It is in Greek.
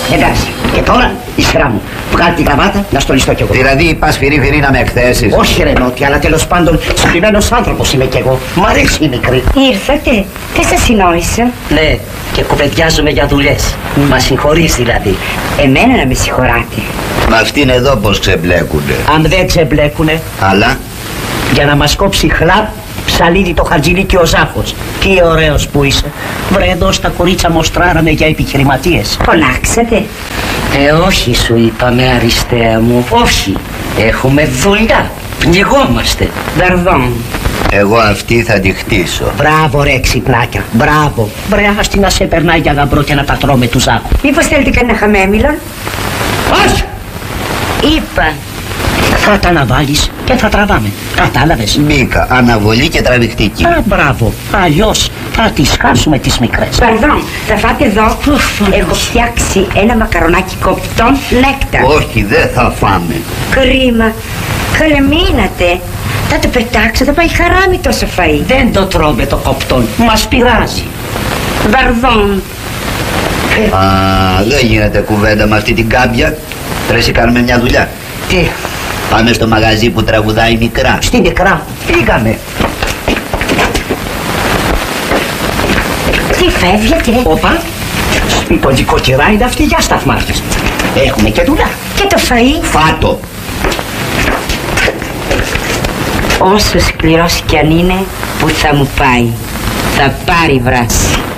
Εντάξει, και τώρα η σειρά μου. Βγάλει την κραβάτα να στολιστώ κι εγώ. Δηλαδή πας φυρί να με εκθέσεις. Όχι ρε Νότι, αλλά τέλος πάντων συγκεκριμένος άνθρωπος είμαι κι εγώ. Μ' αρέσει η μικρή. Ήρθατε, δεν σας συνόησα. Ναι, και κουβεντιάζουμε για δουλειές. Μα συγχωρείς δηλαδή. Εμένα να με συγχωράτε. Μα αυτήν εδώ πως ξεμπλέκουνε. Αν δεν ξεμπλέκουνε, Αλλά για να μας κόψει χλαπ, ψαλίδι το χαρτζιλί και ο Ζάχος. Τι ωραίος που είσαι. Βρε εδώ στα κορίτσα μοστράρανε για επιχειρηματίες. Φωνάξατε. Όχι σου είπαμε Αριστεία μου, όχι. Έχουμε δουλειά, πνιγόμαστε. Βαρδόν. εγώ αυτή θα τη χτίσω. Μπράβο ρε ξυπνάκια, μπράβο. Βρε άστη να σε περνάει για γαμπρό και να τα τρώμε του Ζάχου. Μήπως θέλετε κανένα χαμέμιλον? Όχι! Είπα. Θα τα αναβάλεις και θα τραβάμε. Κατάλαβες? Μπήκα, αναβολή και τραβηχτική. Α, μπράβο. Αλλιώς θα τις χάσουμε τις μικρές. Παρδόν, θα φάτε εδώ. Έχω φτιάξει ένα μακαρονάκι κοπτών νέκτα. Όχι, δεν θα φάμε. Κρίμα. Καλεμείνατε. Θα το πετάξω, θα πάει χαράμι τόσο φαΐ. Δεν το τρώμε το κοπτόν. Μας πειράζει. Βαρδόν. Α, δεν γίνεται κουβέντα με αυτή την κάμπια. Πρέπει να κάνουμε μια δουλειά. Τι, Πάμε στο μαγαζί που τραγουδάει μικρά. στη μικρά. Πήγαμε. Τι φεύγετε? Όπα. Σπιτολικό κυρά είναι αυτή για σταθμάρχες. Έχουμε και δουλειά. Και το φαΐ. Φάτο. Όσο σκληρός κι αν είναι, που θα μου πάει. Θα πάρει βράση.